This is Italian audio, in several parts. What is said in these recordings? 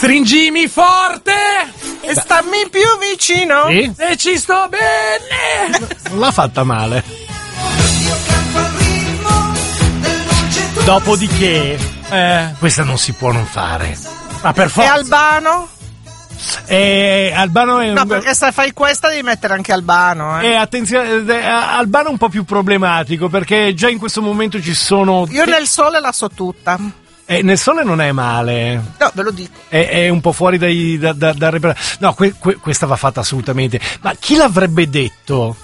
Stringimi forte e stammi più vicino. Sì? e ci sto bene. Non l'ha fatta male. Dopodiché, questa non si può non fare. Ma per E forza. Albano? Albano è No, perché se fai questa devi mettere anche Albano. attenzione, Albano è un po' più problematico perché già in questo momento ci sono. Io nel sole la so tutta. Nel sole non è male. No, ve lo dico. È un po' fuori da reperire. No, questa va fatta assolutamente. Ma chi l'avrebbe detto?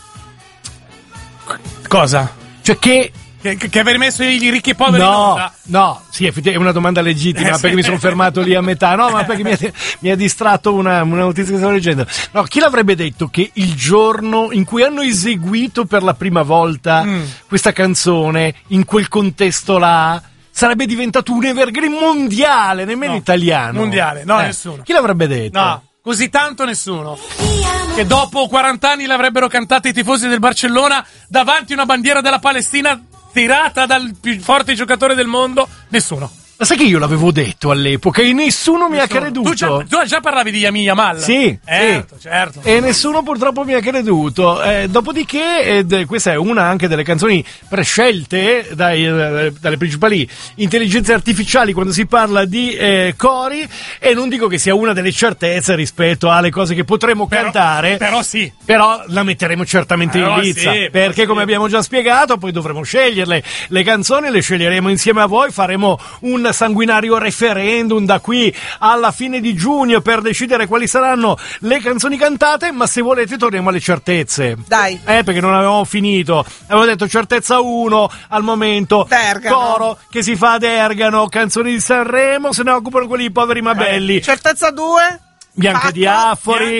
Cosa? Cioè che aver messo i ricchi e poveri? No, sì, effettivamente è una domanda legittima perché mi sono fermato lì a metà. No, ma perché mi ha distratto una notizia che stavo leggendo. No, chi l'avrebbe detto che il giorno in cui hanno eseguito per la prima volta questa canzone, in quel contesto là, sarebbe diventato un evergreen mondiale, nemmeno italiano. Mondiale, nessuno. Chi l'avrebbe detto? No, così tanto nessuno. Che dopo 40 anni l'avrebbero cantata i tifosi del Barcellona davanti a una bandiera della Palestina tirata dal più forte giocatore del mondo, nessuno. Ma sai che io l'avevo detto all'epoca e nessuno mi ha creduto. Tu già parlavi di Yami Yamal? Sì, certo. E nessuno purtroppo mi ha creduto. Dopodiché, questa è una anche delle canzoni prescelte dalle principali intelligenze artificiali quando si parla di cori, e non dico che sia una delle certezze rispetto alle cose che potremmo cantare. Però sì. Però la metteremo certamente in lizza, perché come abbiamo già spiegato poi dovremo sceglierle. Le canzoni le sceglieremo insieme a voi, faremo un sanguinario referendum da qui alla fine di giugno per decidere quali saranno le canzoni cantate, ma se volete torniamo alle certezze. Dai. Perché non avevamo finito. Avevo detto certezza 1 al momento. Tergano. Coro che si fa ad Ergano, canzoni di Sanremo, se ne occupano quelli poveri ma belli. Certezza 2? Bianca Diaffori.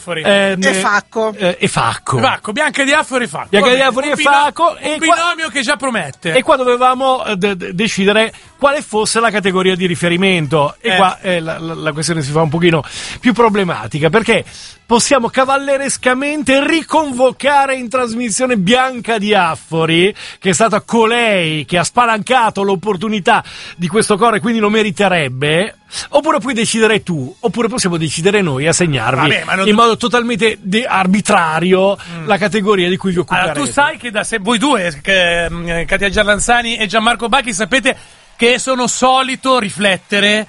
E Facco. E Facco. Bianca Diaffori e Facco. Bianca Diaffori e Facco. Un binomio che già promette. E qua dovevamo decidere quale fosse la categoria di riferimento. E qua la questione si fa un pochino più problematica, perché possiamo cavallerescamente riconvocare in trasmissione Bianca Diaffori, che è stata colei che ha spalancato l'opportunità di questo coro e quindi lo meriterebbe, oppure puoi decidere tu, oppure possiamo decidere noi a segnarvi in modo totalmente arbitrario la categoria di cui vi occuperete. Allora, tu sai che voi due, Katia Giarlanzani e Gianmarco Bacchi, sapete che sono solito riflettere,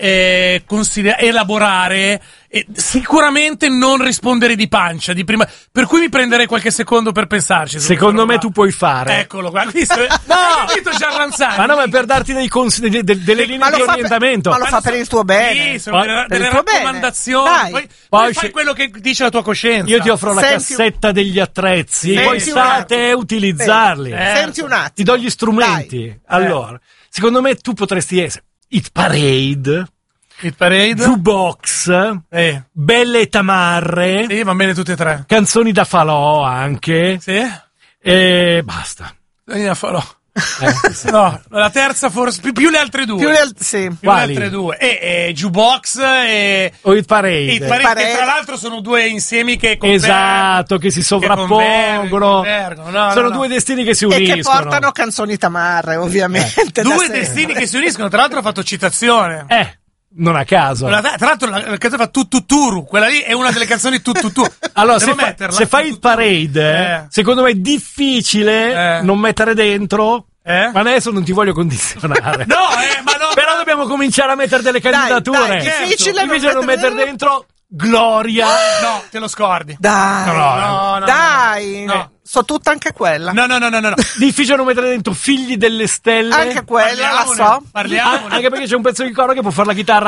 elaborare e sicuramente non rispondere di pancia di prima, per cui mi prenderei qualche secondo per pensarci. Secondo me tu puoi fare. Eccolo qua, visto? No, Gianlanzani. Ma no, ma per darti dei delle linee di orientamento. Ma lo fa per il tuo bene. Sì, sono delle raccomandazioni. Poi fai quello che dice la tua coscienza. Io ti offro la cassetta degli attrezzi, poi state a utilizzarli. Senti un attimo. Ti do gli strumenti. Allora, secondo me tu potresti essere Hit Parade, Jukebox, Belle tamarre. Sì, va bene tutte e tre. Canzoni da falò anche. Sì. E basta. Canzoni da falò. No, la terza forse più le altre due. Sì. Più le altre due. E Jukebox o Hit Parade. Hit Parade, che tra l'altro sono due insiemi che esatto, che si sovrappongono. Sono due destini che si uniscono. E che portano canzoni tamarre, ovviamente. Due destini che si uniscono, tra l'altro ha fatto citazione. Non a caso. Tra l'altro la canzone fa Tututuru, quella lì è una delle canzoni Tututuru. Allora, se fai il Parade, secondo me è difficile non mettere dentro. Ma adesso non ti voglio condizionare. No, ma no. Però dobbiamo cominciare a mettere delle candidature. Dai, difficile non mettere dentro Gloria. No, te lo scordi. Dai. No. Dai. No. So tutta anche quella. No. Difficile non mettere dentro Figli delle Stelle. Anche quella la so. Parliamo. Anche perché c'è un pezzo di coro che può fare la chitarra.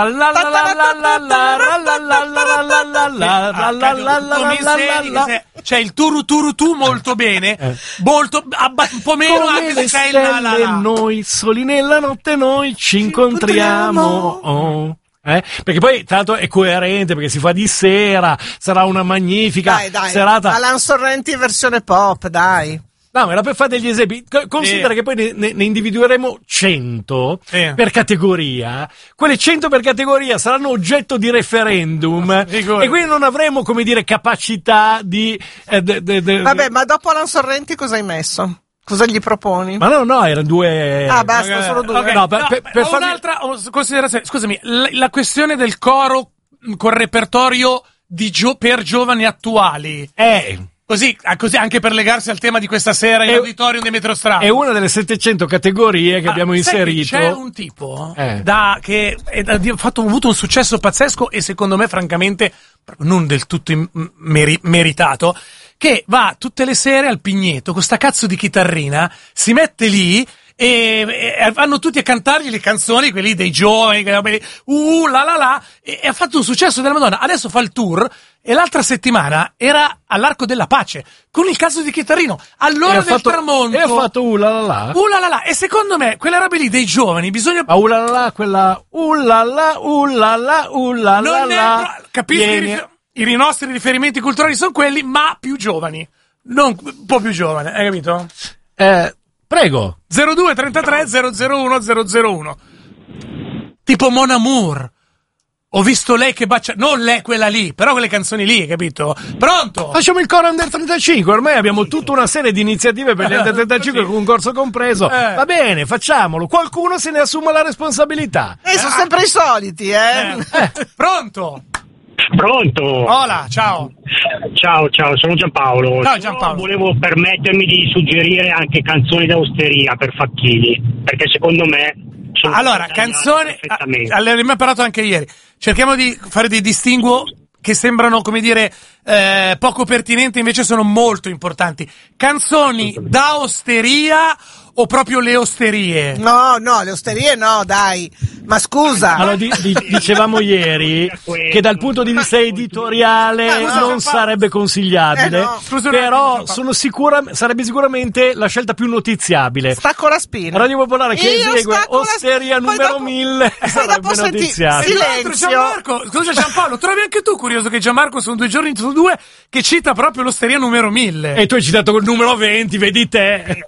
C'è il turu tu molto bene, molto un po' meno anche se c'è il la. Noi soli nella notte noi ci incontriamo. Perché poi tra l'altro è coerente perché si fa di sera, sarà una magnifica serata. Alan Sorrenti versione pop, dai. No, ma era per fare degli esempi. Considera che poi ne individueremo 100 per categoria. Quelle 100 per categoria saranno oggetto di referendum e quindi non avremo, come dire, capacità di... Vabbè, ma dopo Alan Sorrenti cosa hai messo? Cosa gli proponi? Ma no, erano due. Ah, basta, solo due. Okay. No, per farmi... un'altra considerazione. Scusami, la questione del coro col repertorio per giovani attuali. Così anche per legarsi al tema di questa sera in auditorium di Metrostrada. È una delle 700 categorie che abbiamo inserito. C'è un tipo che ha avuto un successo pazzesco e secondo me francamente non del tutto meritato, che va tutte le sere al Pigneto con sta cazzo di chitarrina, si mette lì e vanno tutti a cantargli le canzoni, quelli dei giovani, la la la, e ha fatto un successo della Madonna. Adesso fa il tour e l'altra settimana era all'Arco della Pace con il cazzo di chitarrino all'ora del tramonto. E ha fatto la la. E secondo me quella roba lì dei giovani bisogna la la, quella la la. Capisci? I nostri riferimenti culturali sono quelli, ma più giovani, non un po' più giovane, hai capito? Prego. 02 33 001 001. Tipo Mon Amour. Ho visto lei che bacia, non lei quella lì, però quelle canzoni lì, hai capito? Pronto? Facciamo il coro Under 35, ormai abbiamo tutta una serie di iniziative per gli Under 35, con un corso compreso. Va bene, facciamolo. Qualcuno se ne assuma la responsabilità. Sono sempre i soliti, Pronto? Pronto? Hola, ciao. Ciao, sono Giampaolo. Ciao Giampaolo. Volevo permettermi di suggerire anche canzoni d'austeria per Facchini, perché secondo me sono canzoni, ne abbiamo parlato anche ieri. Cerchiamo di fare dei distinguo che sembrano, come dire, poco pertinenti, invece sono molto importanti. Canzoni da osteria o proprio le osterie? No, le osterie no, dai. Ma scusa. Allora, dicevamo ieri che dal punto di vista editoriale non sarebbe consigliabile, no. Però sono sarebbe sicuramente la scelta più notiziabile. Stacco la spina. Radio Popolare che esegue osteria numero 1000 sarebbe notiziabile. Silenzio. Gianmarco, scusa Giampaolo, trovi anche tu curioso che Gianmarco sono 2 giorni su 2 che cita proprio l'osteria numero 1000? E tu hai citato col numero 20, vedi te.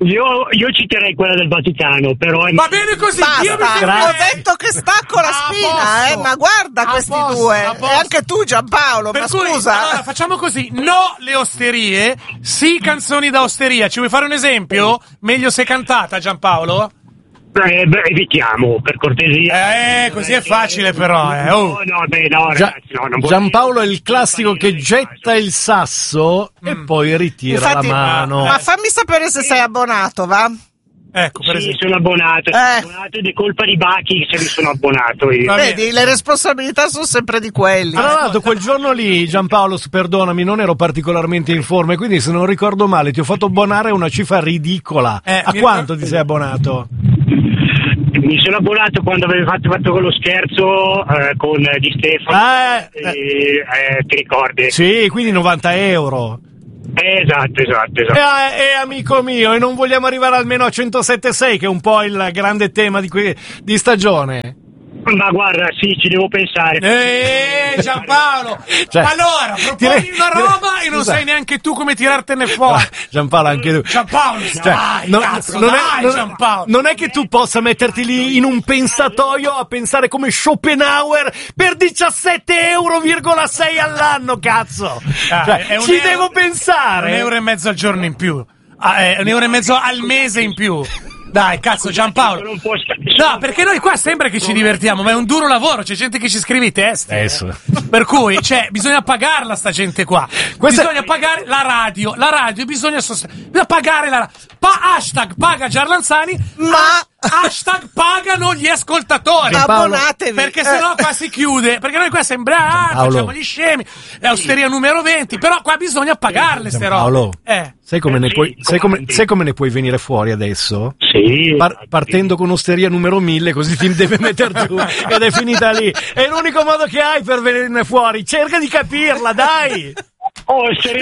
Io citerei quella del Vaticano, però va bene così. Ho detto che stacco la spina, ma guarda questi due. E anche tu Giampaolo, per ma cui, scusa. Allora facciamo così, no le osterie, sì canzoni da osteria. Ci vuoi fare un esempio? Meglio se cantata, Giampaolo? Evitiamo, per cortesia. Così è facile però. No, ragazzi, non Giampaolo è il classico che getta il sasso e poi ritira Infatti, la mano. Ma fammi sapere se sei abbonato, va? Ecco, per esempio. Sono abbonato. Ed è colpa di Bachi se mi sono abbonato io. Vedi, le responsabilità sono sempre di quelli. Tra l'altro quel giorno lì, Giampaolo, perdonami, non ero particolarmente in forma e quindi se non ricordo male ti ho fatto abbonare una cifra ridicola. A quanto ti sei abbonato? Mi sono abbonato quando avevi fatto quello scherzo con Di Stefano. Ti ricordi? Sì, quindi 90 euro. Esatto. Amico mio, e non vogliamo arrivare almeno a 107,6, che è un po' il grande tema di stagione? Ma guarda, sì, ci devo pensare. Giampaolo, allora proponi una roba e non sai neanche tu come tirartene fuori. Giampaolo, anche tu. Giampaolo, Giampaolo. Non è che tu possa metterti lì in un pensatoio a pensare come Schopenhauer per 17,6 euro all'anno, cazzo. Ci devo pensare. 1,5 euro al giorno in più. 1,5 euro al mese in più. Dai, cazzo, Giampaolo. No, perché noi qua sembra che ci divertiamo, ma è un duro lavoro, c'è gente che ci scrive i testi. Per cui, bisogna pagarla sta gente qua. Bisogna pagare la radio bisogna pagare la hashtag paga Giarlanzani, ma hashtag pagano gli ascoltatori. Abbonatevi. Perché sennò qua si chiude, perché noi qua sembra facciamo gli scemi, è osteria numero 20, però qua bisogna pagarle ste robe. Sai come ne puoi venire fuori adesso? Sì. Partendo con osteria numero 1000, così ti deve mettere giù ed è finita lì. È l'unico modo che hai per venirne fuori. Cerca di capirla, dai. No.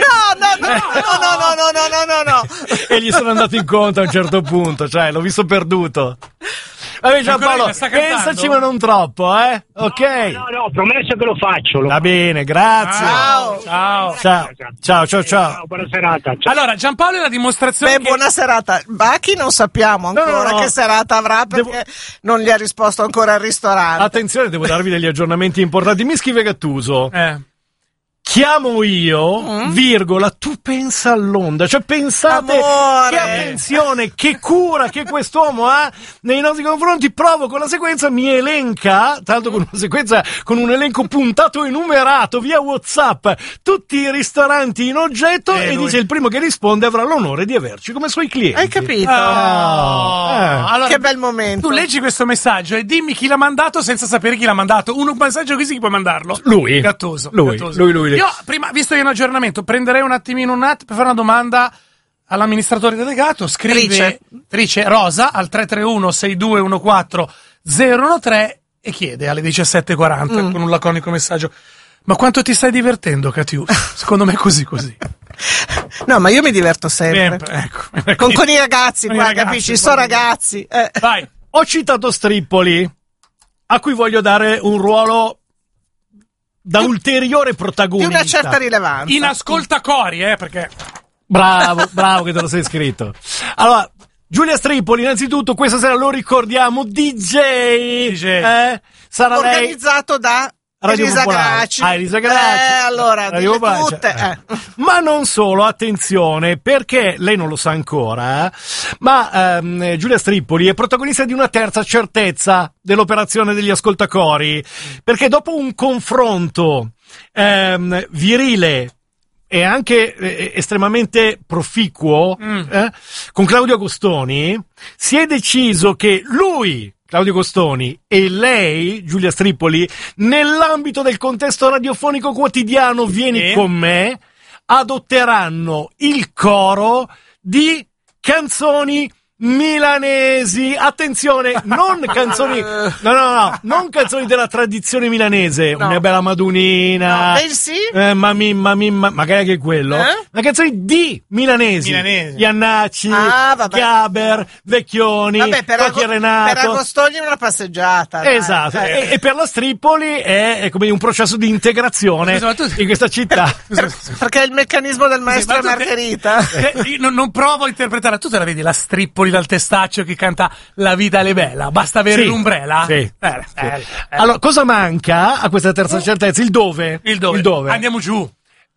E gli sono andato incontro a un certo punto, l'ho visto perduto. Vabbè Giampaolo, pensaci ma non troppo, ok? No, promesso che lo faccio. Va bene, grazie. Ciao. Buona serata. Ciao. Allora, Giampaolo è la dimostrazione. Buona serata. Bachi non sappiamo ancora che serata avrà perché non gli ha risposto ancora al ristorante. Attenzione, devo darvi degli aggiornamenti importanti. Mi scrive Gattuso. chiamo io, virgola, tu pensa all'onda. Cioè pensate che attenzione, che cura che quest'uomo ha nei nostri confronti. Provo con la sequenza, mi elenca, tanto con una sequenza, con un elenco puntato e numerato via WhatsApp, tutti i ristoranti in oggetto e dice il primo che risponde avrà l'onore di averci come suoi clienti. Hai capito? Allora, che bel momento. Tu leggi questo messaggio e dimmi chi l'ha mandato senza sapere chi l'ha mandato. Un messaggio così chi può mandarlo? Lui. Gattoso. Lui. Io prima, visto che è un aggiornamento, prenderei un attimino per fare una domanda all'amministratore delegato. Scrive Rosa al 331-6214-013 e chiede alle 17:40 con un laconico messaggio: ma quanto ti stai divertendo, Catius? Secondo me così. No, ma io mi diverto sempre. Ecco. Con i ragazzi, qua, capisci? Sono ragazzi. Vai. Ho citato Strippoli, a cui voglio dare un ruolo da ulteriore protagonista. Di una certa rilevanza. In ascoltacori, perché... Bravo che te lo sei scritto. Allora, Giulia Strippoli, innanzitutto, questa sera lo ricordiamo, DJ. Sarà organizzato da Elisa Gracci. Elisa Gracci. Allora, dille tutte. Ma non solo, attenzione, perché lei non lo sa ancora, ma Giulia Strippoli è protagonista di una terza certezza dell'operazione degli ascoltacori, perché dopo un confronto virile e anche estremamente proficuo con Claudio Agostoni, si è deciso che lui, Claudio Agostoni, e lei, Giulia Strippoli, nell'ambito del contesto radiofonico quotidiano Vieni con me, adotteranno il coro di canzoni milanesi. Attenzione, non canzoni non canzoni della tradizione milanese, una bella Madunina, magari anche quello, ma canzoni di milanesi. Iannacci, Gaber, Vecchioni, Cocchi Renato. Per Agostoni è una passeggiata, esatto. E per la Strippoli è come un processo di integrazione in questa città. Perché è il meccanismo del maestro Margherita. Non provo a interpretare. Tu te la vedi la Strippoli dal testaccio che canta La vita è bella, basta avere l'umbrella? Sì. Allora, cosa manca a questa terza certezza? Il dove. Andiamo giù.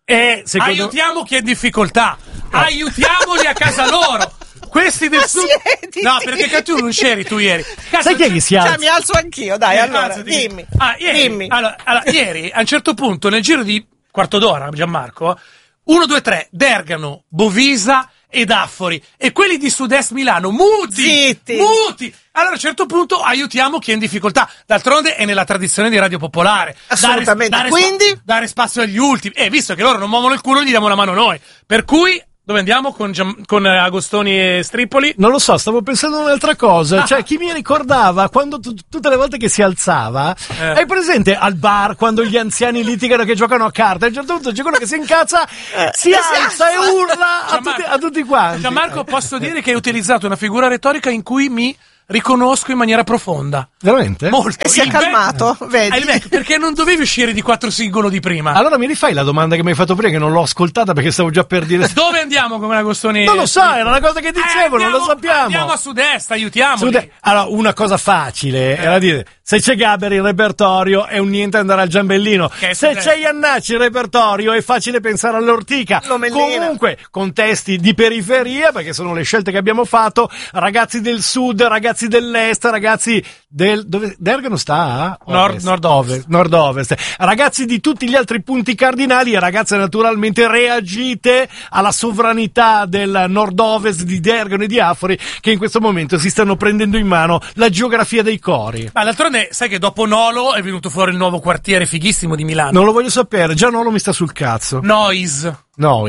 Aiutiamo chi è in difficoltà. Aiutiamoli a casa loro. Questi del sud. No, perché tu non c'eri tu ieri. Sai chi è che si alza? Mi alzo anch'io, dai, allora, dimmi. Dimmi. Allora, ieri, a un certo punto, nel giro di quarto d'ora, Gianmarco, 1, 2, 3, Dergano, Bovisa ed Affori, e quelli di Sud-Est Milano muti. Allora a un certo punto aiutiamo chi è in difficoltà, d'altronde è nella tradizione di Radio Popolare, assolutamente, quindi dare spazio agli ultimi, e visto che loro non muovono il culo gli diamo la mano noi, per cui dove andiamo con Agostoni e Strippoli? Non lo so, stavo pensando a un'altra cosa. Cioè, chi mi ricordava quando tutte le volte che si alzava, hai presente al bar quando gli anziani litigano che giocano a carte? A un certo punto c'è quello che si incazza, si alza e urla a tutti quanti. Gianmarco, posso dire che hai utilizzato una figura retorica in cui mi riconosco in maniera profonda. Veramente? Molto. E si è calmato, vedi? Perché non dovevi uscire di 4 singolo di prima. Allora mi rifai la domanda che mi hai fatto prima, che non l'ho ascoltata perché stavo già per dire. Dove andiamo come Agostoni? Non lo so, era una cosa che dicevo, non lo sappiamo. Andiamo a Sud-Est, aiutiamoli. Allora, una cosa facile era dire: se c'è Gaber il repertorio è un niente andare al Giambellino. Se c'è Iannacci il repertorio è facile pensare all'Ortica. Comunque, contesti di periferia, perché sono le scelte che abbiamo fatto, ragazzi del sud, ragazzi dell'est, ragazzi del dove Dergano sta? Nord-ovest. Ragazzi di tutti gli altri punti cardinali, e ragazze naturalmente reagite alla sovranità del nord-ovest di Dergano e di Affori, che in questo momento si stanno prendendo in mano la geografia dei cori. Ma d'altronde sai che dopo Nolo è venuto fuori il nuovo quartiere fighissimo di Milano. Non lo voglio sapere, già Nolo mi sta sul cazzo. Noise.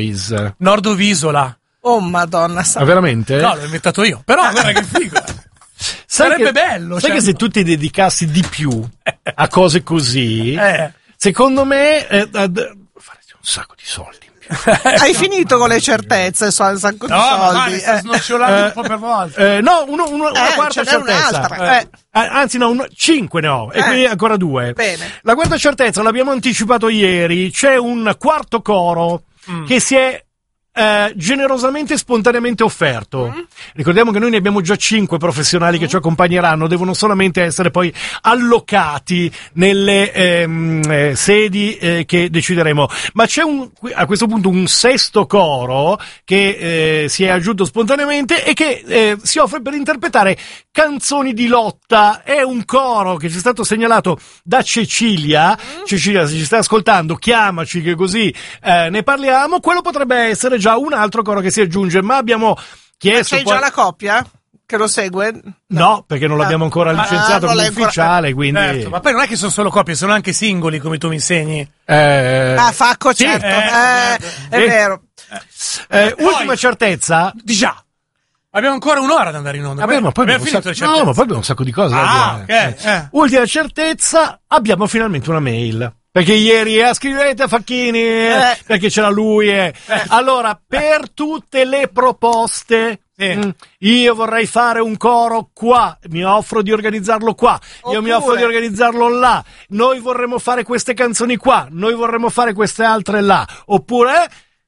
Nordovisola. Oh madonna. Veramente? No, l'ho inventato io. Però guarda che figo. Sarebbe bello. Sai che se tu ti dedicassi di più a cose così, secondo me faresti un sacco di soldi. Hai finito con le certezze, un sacco di soldi. Sto snocciolando un po' per volta. Una quarta certezza. Anzi, 5 ne ho, e quindi ancora 2. Bene. La quarta certezza l'abbiamo anticipato ieri. C'è un quarto coro che si è generosamente e spontaneamente offerto. Ricordiamo che noi ne abbiamo già 5 professionali che ci accompagneranno, devono solamente essere poi allocati nelle sedi che decideremo. Ma c'è a questo punto un sesto coro che si è aggiunto spontaneamente e che si offre per interpretare canzoni di lotta. È un coro che ci è stato segnalato da Cecilia. Cecilia, se ci stai ascoltando, chiamaci che così ne parliamo. Quello potrebbe essere già un altro coro che si aggiunge, ma abbiamo chiesto... Ma c'è già la coppia che lo segue? No, perché non l'abbiamo ancora licenziato come ufficiale, quindi... Certo, ma poi non è che sono solo coppie, sono anche singoli, come tu mi insegni. Facco, certo. È vero. Ultima certezza? Di già. Abbiamo ancora un'ora ad andare in onda. Ma poi abbiamo un sacco di cose da dire. Okay. Ultima certezza, abbiamo finalmente una mail. Perché ieri scrivete a Facchini, perché c'era lui. Allora, per tutte le proposte, io vorrei fare un coro qua, mi offro di organizzarlo qua, io mi offro di organizzarlo là, noi vorremmo fare queste canzoni qua, noi vorremmo fare queste altre là, oppure...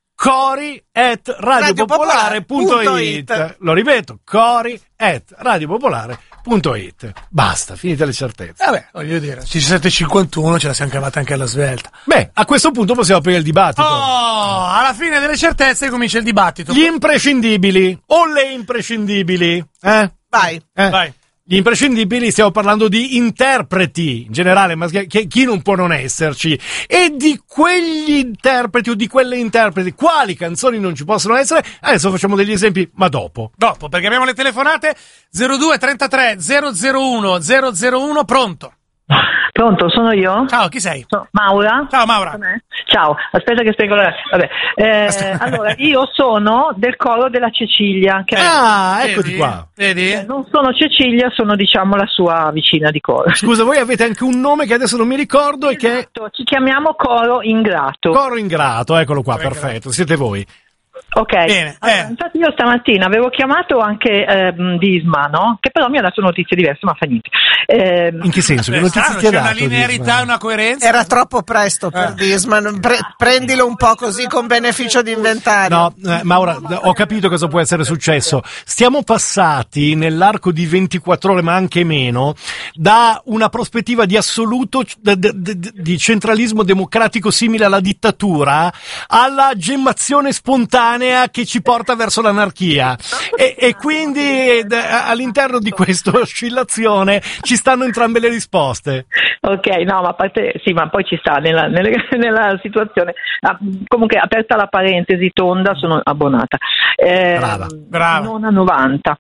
cori@radiopopolare.it. Lo ripeto, cori@radiopopolare.it. Basta, finite le certezze. Vabbè, voglio dire, 17:51 ce la siamo cavata anche alla svelta. Beh, a questo punto possiamo aprire il dibattito. Alla fine delle certezze comincia il dibattito. Gli imprescindibili o le imprescindibili? Vai. Gli imprescindibili, stiamo parlando di interpreti in generale, ma chi non può non esserci, e di quegli interpreti o di quelle interpreti, quali canzoni non ci possono essere. Adesso facciamo degli esempi, ma dopo, perché abbiamo le telefonate. 02 33 001 001. Pronto, sono io? Ciao, chi sei? Maura. Ciao Maura. Ciao, aspetta che spiego la... Vabbè. Allora, io sono del coro della Cecilia. Eccoti qua. Vedi? Non sono Cecilia, sono diciamo la sua vicina di coro. Scusa, voi avete anche un nome che adesso non mi ricordo e che... Ci chiamiamo Coro Ingrato. Coro Ingrato, eccolo qua, perfetto, siete voi. Ok, bene, allora, infatti io stamattina avevo chiamato anche Disma, no? Che però mi ha dato notizie diverse, ma fa niente. In che senso? Che notizie ti ha dato? C'è una linearità e una coerenza. Era troppo presto per Disma, prendilo un po' così con beneficio di inventario. No, Maura, ho capito cosa può essere successo. Stiamo passati nell'arco di 24 ore, ma anche meno, da una prospettiva di assoluto di centralismo democratico simile alla dittatura alla gemmazione spontanea che ci porta verso l'anarchia, e quindi all'interno di questa oscillazione ci stanno entrambe le risposte. Ok, no, ma a parte, sì, ma poi ci sta nella situazione. Comunque, aperta la parentesi tonda, sono abbonata. Brava. Non a 90.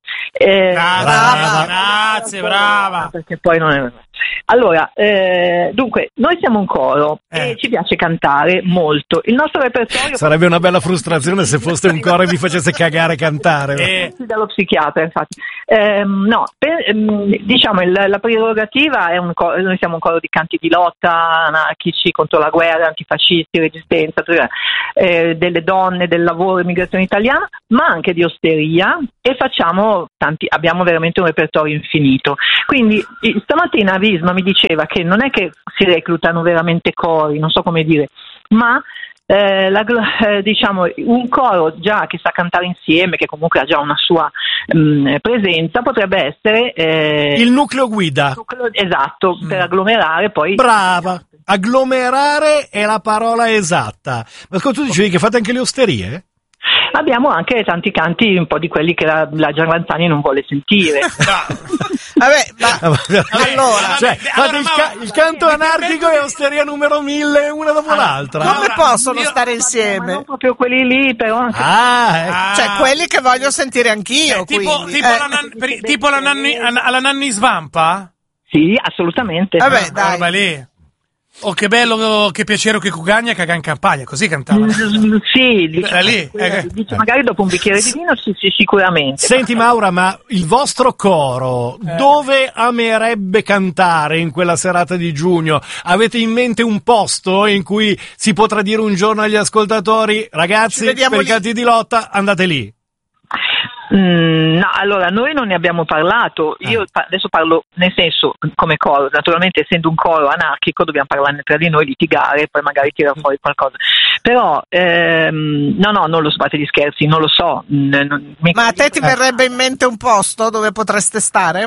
Brava. Perché poi non è... Allora, dunque, noi siamo un coro e ci piace cantare molto. Il nostro repertorio... Sarebbe una bella frustrazione se foste un coro e vi facesse cagare cantare. Dallo psichiatra, infatti. Diciamo, la prerogativa è noi siamo un coro di canti di lotta, anarchici, contro la guerra, antifascisti, resistenza, delle donne, del lavoro, immigrazione italiana, ma anche di osteria, e abbiamo veramente un repertorio infinito. Quindi stamattina Visma mi diceva che non è che si reclutano veramente cori, non so come dire, ma diciamo un coro già che sa cantare insieme, che comunque ha già una sua presenza, potrebbe essere il nucleo guida. Esatto, per agglomerare poi. Brava, agglomerare è la parola esatta. Ma ascolta, tu dicevi che fate anche le osterie? Abbiamo anche tanti canti, un po' di quelli che la Gianranzani non vuole sentire. Vabbè, allora, cioè, fate il canto anarchico e osteria numero 1000 una dopo l'altra. Come possono stare insieme? Ma non proprio quelli lì, però anche... cioè quelli che voglio sentire anch'io, tipo alla Nanni Svampa? Sì, assolutamente. Vabbè, dai. Roba lì. Oh, che bello, che piacere che Cugagna caga in campagna, così cantava. Sì, dice magari dopo un bicchiere di vino, sì, sicuramente. Senti Maura, ma il vostro coro dove amerebbe cantare in quella serata di giugno? Avete in mente un posto in cui si potrà dire un giorno agli ascoltatori: ragazzi, per i canti di lotta andate lì? No, allora noi non ne abbiamo parlato. Io adesso parlo nel senso come coro, naturalmente essendo un coro anarchico dobbiamo parlarne tra di noi, litigare, poi magari tirare fuori qualcosa. Però no, non lo so, fate gli scherzi, non lo so. Ma a te ti verrebbe in mente un posto dove potreste stare?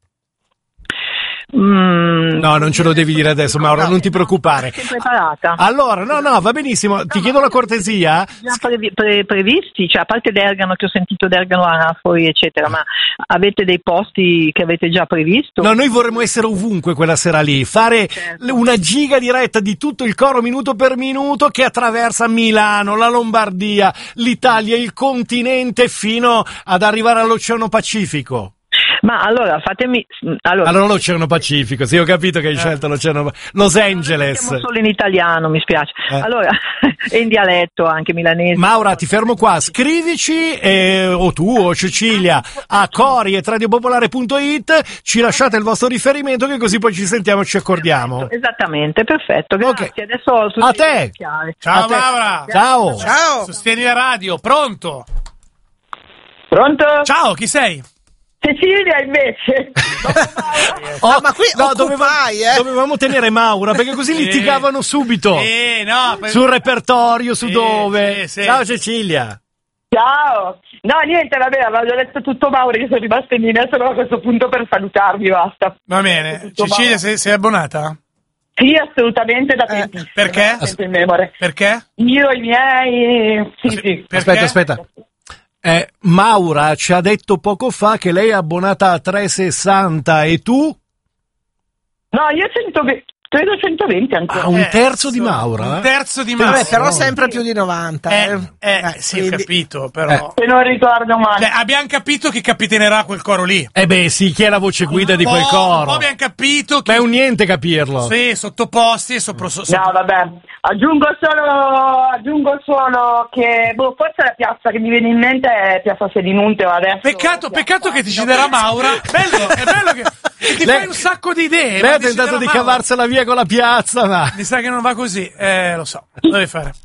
No, non ce lo devi dire adesso, Maura, non ti preoccupare. Sei preparata? Allora, no, va benissimo. Ti chiedo la cortesia. Già previsti, cioè a parte Dergano, che ho sentito Dergano, Anafori, eccetera, ma avete dei posti che avete già previsto? No, noi vorremmo essere ovunque quella sera lì, fare una giga diretta di tutto il coro minuto per minuto che attraversa Milano, la Lombardia, l'Italia, il continente fino ad arrivare all'Oceano Pacifico. Ma allora fatemi. Allora l'Oceano Pacifico, sì, ho capito che hai scelto l'Oceano Los Angeles. Siamo solo in italiano, mi spiace. Allora, e in dialetto anche milanese. Maura, ti fermo qua, scrivici o tu o Cecilia a cori@radiopopolare.it, ci lasciate il vostro riferimento che così poi ci sentiamo e ci accordiamo. Esattamente, perfetto, grazie. Okay. Adesso a te. Ciao Maura. Ciao. Sostieni la radio, pronto? Pronto? Ciao, chi sei? Cecilia invece. Ma qui dovevamo tenere Maura perché così litigavano subito sul repertorio, su dove. Sì. Ciao Cecilia. Ciao. No, niente, vabbè, avevo detto tutto Maura, che sono rimasta in linea solo a questo punto per salutarvi, basta. Va bene. Cecilia, sei abbonata? Sì, assolutamente, da tempo. Perché? Perché? Io i miei. Sì. Aspetta. Maura ci ha detto poco fa che lei è abbonata a 360 e tu? No, io credo 120 ancora. Un terzo di Maura? Un terzo di Maura. Vabbè, però sempre più di 90. Sì, ho capito, però. Se non ricordo male. Abbiamo capito che capitenerà quel coro lì. Sì, chi è la voce guida di quel coro? Un po' abbiamo capito che... Ma è un niente capirlo. Sì, sottoposti e No, vabbè. Aggiungo solo che forse la piazza che mi viene in mente è Piazza Selinunte adesso. Peccato che ti deciderà Maura. È bello che ti fai un sacco di idee. Lei ha tentato di cavarsela via con la piazza, ma mi sa che non va così. Lo so, lo devi fare.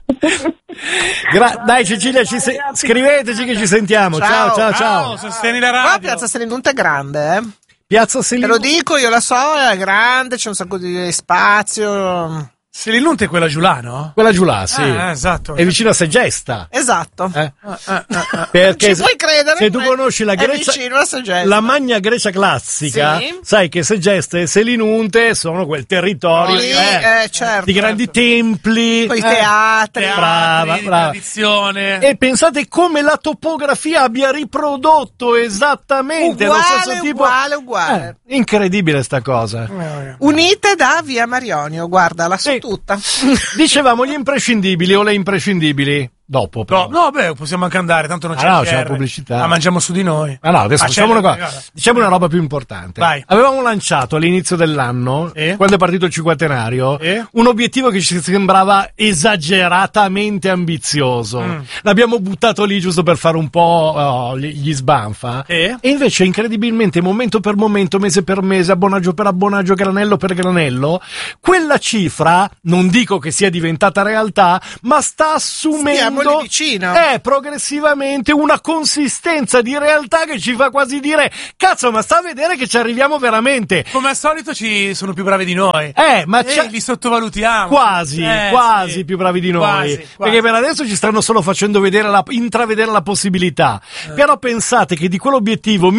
Dai Cecilia, scriveteci che ci sentiamo. Ciao. Sostieni la radio. Qua Piazza Selinunte è grande, Piazza Selinunte. Te lo dico, io la so, è grande, c'è un sacco di spazio. Selinunte è quella giù là, no? Quella giù là, sì. Esatto. È vicino a Segesta. Esatto. Perché ci puoi credere? Se tu conosci la Grecia, la Magna Grecia classica, sai che Segesta e Selinunte sono quel territorio certo, di grandi templi, poi teatri, brava. Tradizione. E pensate come la topografia abbia riprodotto esattamente lo stesso tipo. Uguale. Incredibile sta cosa. Unite da Via Marionio, guarda, la so tutta. Dicevamo gli imprescindibili o le imprescindibili? Dopo, però. No, possiamo anche andare, tanto non c'è c'è la pubblicità. La mangiamo su di noi. Adesso diciamo una roba più importante. Vai. Avevamo lanciato all'inizio dell'anno, quando è partito il cinquantenario, un obiettivo che ci sembrava esageratamente ambizioso. L'abbiamo buttato lì giusto per fare un po' gli sbanfa. E invece, incredibilmente, momento per momento, mese per mese, abbonaggio per abbonaggio, granello per granello, quella cifra, non dico che sia diventata realtà, ma sta assumendo progressivamente una consistenza di realtà che ci fa quasi dire cazzo, ma sta a vedere che ci arriviamo veramente. Come al solito ci sono più bravi di noi, ma li sottovalutiamo quasi più bravi di noi, perché per adesso ci stanno solo facendo intravedere la possibilità. Però pensate che di quell'obiettivo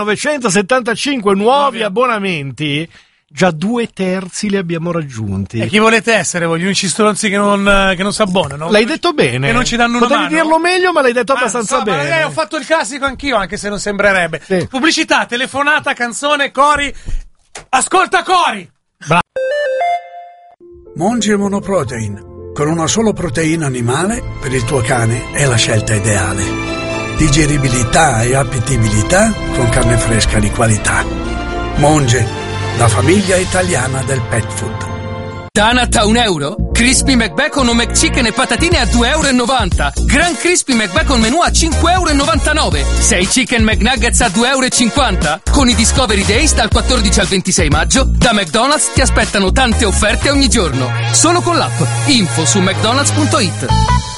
1975 nuovi abbonamenti già 2/3 li abbiamo raggiunti. E chi volete essere voi? Gli unici stronzi che non si abbonano? L'hai detto bene. Che non ci danno una mano. Potevi dirlo meglio, ma l'hai detto abbastanza bene. Magari ho fatto il classico anch'io, anche se non sembrerebbe. Sì. Pubblicità, telefonata, canzone, cori. Ascolta cori! Monge Monoprotein. Con una solo proteina animale, per il tuo cane è la scelta ideale. Digeribilità e appetibilità con carne fresca di qualità. Monge, la famiglia italiana del pet food. Tanat a €1, Crispy McBacon o McChicken e patatine a €2,90. Gran Crispy McBacon menù a €5,99. 6 Chicken McNuggets a €2,50. Con i Discovery Days dal 14 al 26 maggio, da McDonald's ti aspettano tante offerte ogni giorno. Solo con l'app. Info su mcdonalds.it.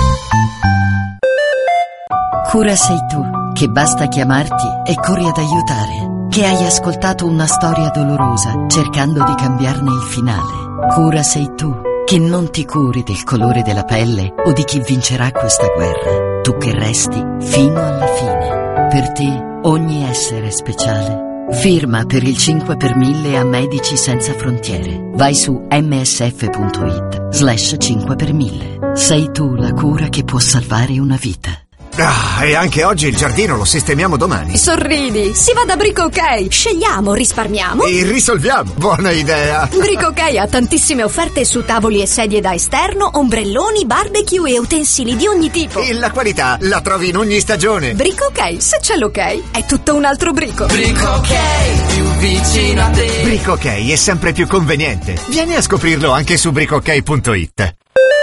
Cura sei tu, che basta chiamarti e corri ad aiutare. Che hai ascoltato una storia dolorosa cercando di cambiarne il finale. Cura sei tu, che non ti curi del colore della pelle o di chi vincerà questa guerra. Tu che resti fino alla fine. Per te ogni essere è speciale. Firma per il 5 per 1000 a Medici Senza Frontiere. Vai su msf.it/5 per 1000. Sei tu la cura che può salvare una vita. Ah, e anche oggi il giardino lo sistemiamo domani. Sorridi, si va da Brico OK. Scegliamo, risparmiamo e risolviamo. Buona idea. Brico OK ha tantissime offerte su tavoli e sedie da esterno, ombrelloni, barbecue e utensili di ogni tipo. E la qualità la trovi in ogni stagione. Brico OK, se c'è l'ok, è tutto un altro Brico. Brico OK, più vicino a te. Brico OK è sempre più conveniente. Vieni a scoprirlo anche su bricook.it.